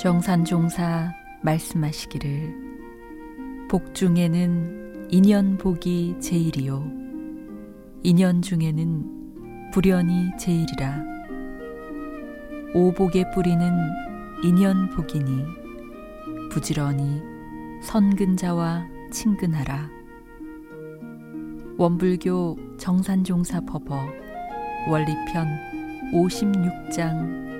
정산종사 말씀하시기를 복 중에는 인연복이 제일이요 인연 중에는 불연이 제일이라. 오복의 뿌리는 인연복이니 부지런히 선근자와 친근하라. 원불교 정산종사 법어 원리편 56장